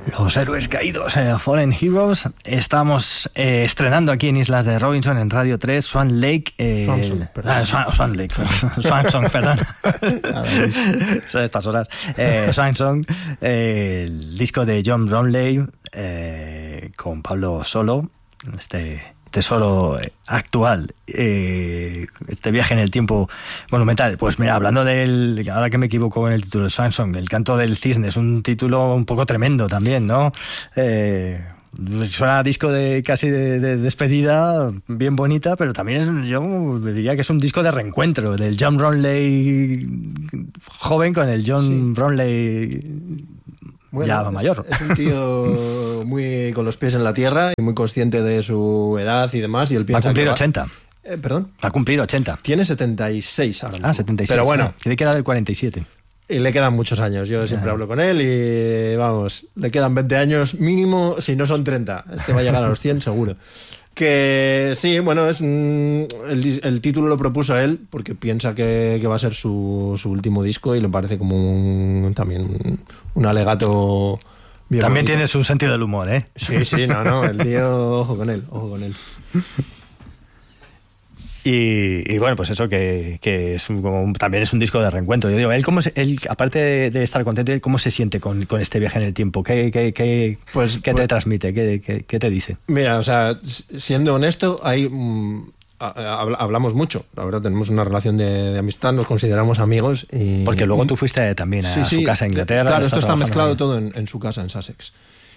Los héroes caídos, Fallen Heroes. Estamos estrenando aquí en Islas de Robinson, en Radio 3, Swan Lake. Swan Lake. Swan Song, perdón. Son estas horas. Swan Song, el disco de John Bromley, con Pablo Solo, este tesoro actual, este viaje en el tiempo monumental. Pues mira, hablando del, ahora que me equivoco con el título de Swansong, El canto del cisne, es un título un poco tremendo también, ¿no? Suena a disco de casi de despedida, bien bonita, pero también yo diría que es un disco de reencuentro del John Bromley joven con el John Bromley bueno, ya mayor. Es un tío muy con los pies en la tierra y muy consciente de su edad y demás. Y él piensa va a cumplir 80. ¿Perdón? Va a cumplir 80. Tiene 76 ahora mismo. 76. Pero bueno. Tiene que era del 47. Y le quedan muchos años. Yo siempre hablo con él y vamos, le quedan 20 años mínimo, si no son 30. Este va a llegar a los 100 seguro. Que sí, bueno, es el título lo propuso él porque piensa que va a ser su último disco y le parece como también un alegato bien también bonito. Tiene su sentido del humor, ¿eh? Sí, no, el tío, ojo con él. Y bueno, pues eso que es también es un disco de reencuentro. Yo digo, él aparte de estar contento, ¿cómo se siente con este viaje en el tiempo? ¿Qué te transmite? ¿Qué te dice? Mira, o sea, siendo honesto, hablamos mucho. La verdad, tenemos una relación de amistad, nos consideramos amigos. Porque luego tú fuiste también a su casa en Inglaterra. Claro, esto está mezclado todo en su casa, en Sussex.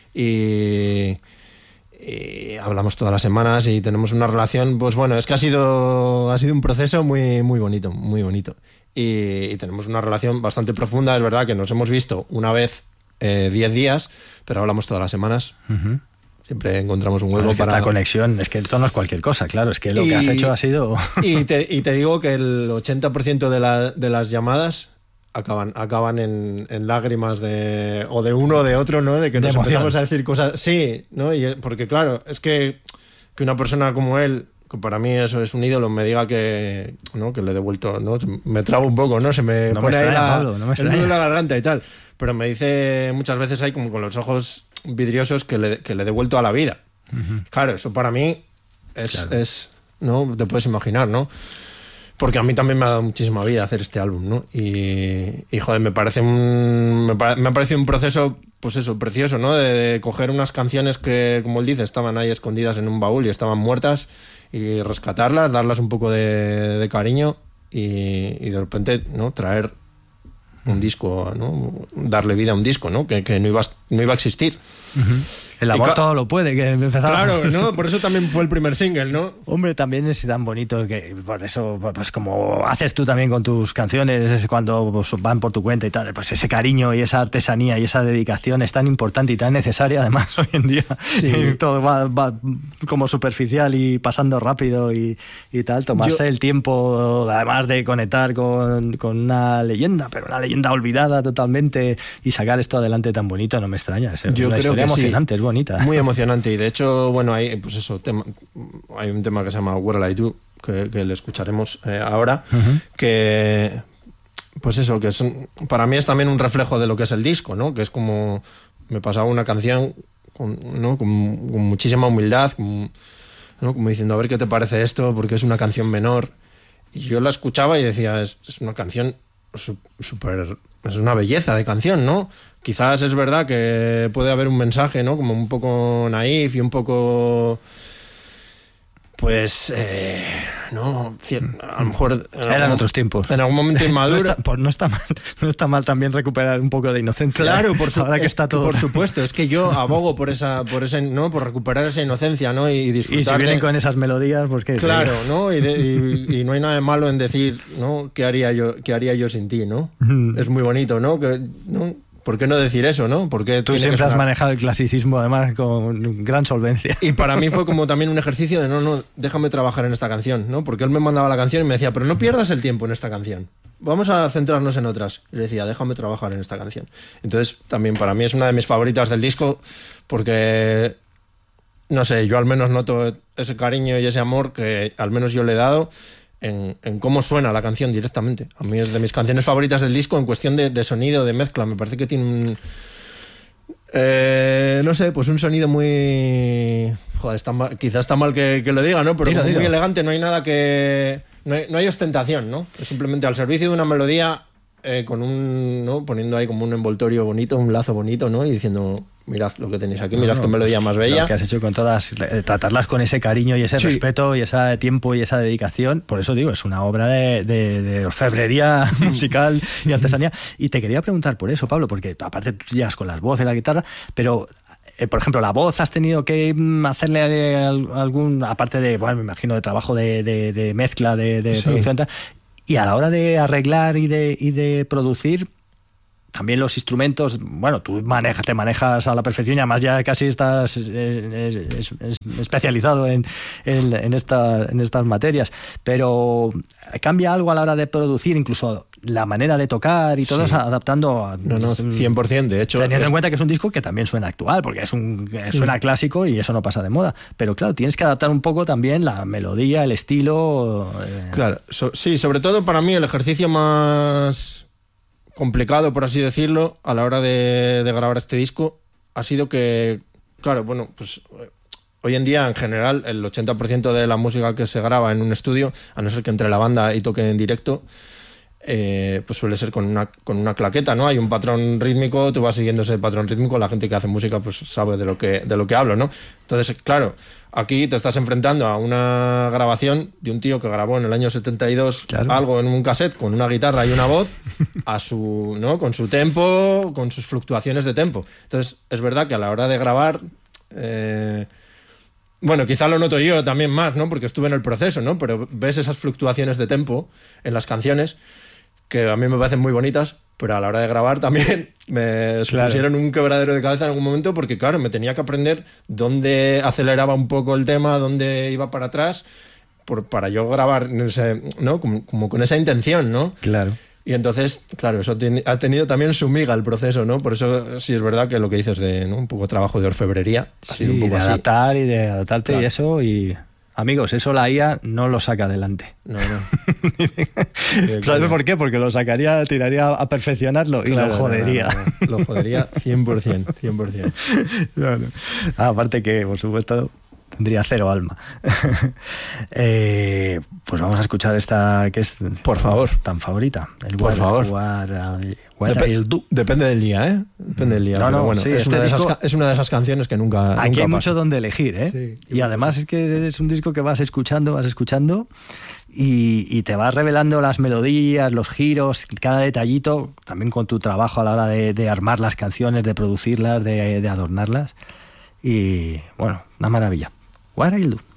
Y hablamos todas las semanas y tenemos una relación, pues bueno, es que ha sido un proceso muy, muy bonito, muy bonito. Y tenemos una relación bastante profunda, es verdad que nos hemos visto una vez 10 días, pero hablamos todas las semanas. Uh-huh. Siempre encontramos un hueco para... Esta conexión, es que esto no es cualquier cosa, claro, es que lo que has hecho ha sido... y te digo que el 80% de las llamadas acaban en lágrimas o de uno o de otro, ¿no? De que nos empezamos a decir cosas... Sí, ¿no? Porque claro, es que una persona como él, que para mí eso es un ídolo, me diga que le he devuelto, ¿no? Me trabo un poco, ¿no? Se me pone ahí el nudo en la garganta y tal. Pero me dice muchas veces ahí como con los ojos vidriosos que le he devuelto a la vida. Uh-huh. Claro, eso para mí es ¿no? Te puedes imaginar, ¿no? Porque a mí también me ha dado muchísima vida hacer este álbum, ¿no? Y joder, me ha parecido un proceso, pues eso, precioso, ¿no? De coger unas canciones que, como él dice, estaban ahí escondidas en un baúl y estaban muertas, y rescatarlas, darlas un poco de cariño y de repente, ¿no? Traer un disco, ¿no? Darle vida a un disco, ¿no? Que no iba a existir. Uh-huh. El amor todo lo puede, que empezaba. Claro, ¿no? Por eso también fue el primer single, ¿no? Hombre, también es tan bonito que por eso, pues como haces tú también con tus canciones cuando pues, van por tu cuenta y tal, pues ese cariño y esa artesanía y esa dedicación es tan importante y tan necesaria además hoy en día. Sí. Todo va como superficial y pasando rápido y tal, tomarse el tiempo además de conectar con una leyenda, pero una leyenda olvidada totalmente, y sacar esto adelante tan bonito, no me extraña. Es una historia emocionante, es bonita. Muy emocionante, y de hecho, bueno, hay un tema que se llama What'll I Do, que le escucharemos ahora, uh-huh. Que pues eso, que para mí es también un reflejo de lo que es el disco, ¿no? Que es como me pasaba una canción con muchísima humildad, ¿no? Como diciendo, a ver qué te parece esto, porque es una canción menor, y yo la escuchaba y decía, es una canción súper, es una belleza de canción, ¿no? Quizás es verdad que puede haber un mensaje, ¿no? Como un poco naif y un poco... Pues... no, a lo mejor... Eran otros tiempos. En algún momento inmaduro. No está mal también recuperar un poco de inocencia. Claro, ahora que está todo... Por supuesto, es que yo abogo por ¿no? Por recuperar esa inocencia, ¿no? Y disfrutar. Y si vienen con esas melodías, pues qué. Claro, ¿no? Y no hay nada de malo en decir, ¿no? ¿Qué haría yo sin ti, ¿no? Es muy bonito, ¿no? ¿No? ¿Por qué no decir eso, no? Porque tú siempre has manejado el clasicismo, además, con gran solvencia. Y para mí fue como también un ejercicio de no, déjame trabajar en esta canción, ¿no? Porque él me mandaba la canción y me decía, pero no pierdas el tiempo en esta canción. Vamos a centrarnos en otras. Y le decía, déjame trabajar en esta canción. Entonces, también para mí es una de mis favoritas del disco, porque, no sé, yo al menos noto ese cariño y ese amor que al menos yo le he dado en cómo suena la canción directamente. A mí es de mis canciones favoritas del disco en cuestión de sonido, de mezcla. Me parece que tiene No sé, pues un sonido muy... Joder, quizás está mal que lo diga, ¿no? Pero muy elegante, no hay nada que... No hay ostentación, ¿no? Es simplemente al servicio de una melodía con ¿no? Poniendo ahí como un envoltorio bonito, un lazo bonito, ¿no? Y diciendo, mirad lo que tenéis aquí, mirad qué melodía más bella. Lo que has hecho con todas, tratarlas con ese cariño y ese respeto y ese tiempo y esa dedicación, por eso digo, es una obra de orfebrería musical y artesanía. Y te quería preguntar por eso, Pablo, porque aparte tú llegas con las voces, la guitarra, pero... por ejemplo, la voz, ¿has tenido que hacerle algún, aparte de, bueno, me imagino, de trabajo de mezcla, de producción, y a la hora de arreglar y de producir, también los instrumentos, bueno, tú te manejas a la perfección y además ya casi estás especializado en estas materias, pero ¿cambia algo a la hora de producir, incluso la manera de tocar y todo eso, adaptando a... No, 100%, de hecho... Teniendo en cuenta que es un disco que también suena actual, porque suena clásico y eso no pasa de moda, pero claro, tienes que adaptar un poco también la melodía, el estilo... Claro, sí, sobre todo para mí el ejercicio más... complicado, por así decirlo, a la hora de grabar este disco ha sido que, claro, bueno, pues hoy en día en general el 80% de la música que se graba en un estudio, a no ser que entre la banda y toque en directo, pues suele ser con una claqueta, ¿no? Hay un patrón rítmico, tú vas siguiendo ese patrón rítmico, la gente que hace música pues sabe de lo que hablo, ¿no? Entonces, claro, aquí te estás enfrentando a una grabación de un tío que grabó en el año 72 algo en un cassette con una guitarra y una voz ¿no? Con su tempo, con sus fluctuaciones de tempo. Entonces, es verdad que a la hora de grabar... bueno, quizá lo noto yo también más, ¿no? Porque estuve en el proceso, ¿no? Pero ves esas fluctuaciones de tempo en las canciones que a mí me parecen muy bonitas, pero a la hora de grabar también me pusieron un quebradero de cabeza en algún momento porque, claro, me tenía que aprender dónde aceleraba un poco el tema, dónde iba para atrás, para yo grabar, ¿no? Como con esa intención, ¿no? Claro. Y entonces, claro, eso ha tenido también su miga el proceso, ¿no? Por eso sí es verdad que lo que dices de, ¿no? Un poco trabajo de orfebrería ha sido un poco de así. Adaptar y de adaptarte, claro. Y eso, y... Amigos, eso la IA no lo saca adelante. No. ¿Sabes por qué? Porque lo sacaría, tiraría a perfeccionarlo y lo jodería. No. Lo jodería 100%. Claro. Aparte que, por supuesto, tendría cero alma. Pues vamos a escuchar esta que es, por favor, tan favorita. Por favor. Depende del día, ¿eh? Depende del día. No, bueno, sí, es una de esas canciones que nunca aquí nunca hay pasa. mucho donde elegir, ¿eh? Sí, y además es que es un disco que vas escuchando y te vas revelando las melodías, los giros, cada detallito, también con tu trabajo a la hora de armar las canciones, de producirlas, de adornarlas. Y bueno, una maravilla. What I'll Do.